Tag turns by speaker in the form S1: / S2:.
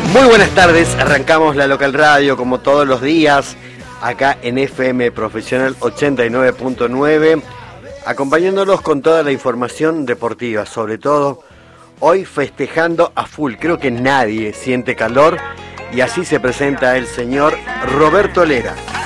S1: Muy buenas tardes, arrancamos la Local Radio como todos los días, acá en FM Profesional 89.9, acompañándolos con toda la información deportiva, sobre todo hoy festejando a full. Creo que nadie siente calor y así se presenta el señor Roberto Lera.